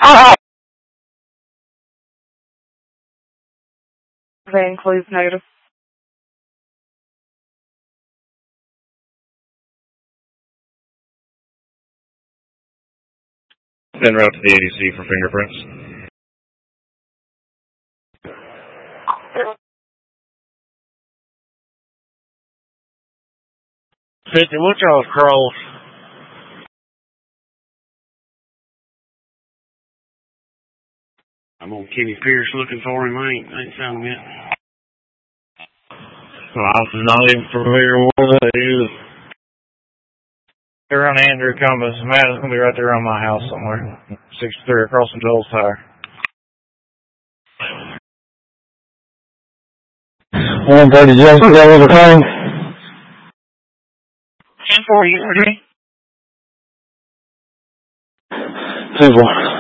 That includes notice. En route to the ADC for fingerprints. What's y'all's crawls? I'm on Kenny Pierce looking for him. I ain't found him yet. Well, I'm not even familiar with what that is. They're on Andrew Compass. Matt is going to be right there around my house somewhere. 63 across from Joel's Tire. 130 Jackson, that was a thing. 10-4, you ready? 10-4.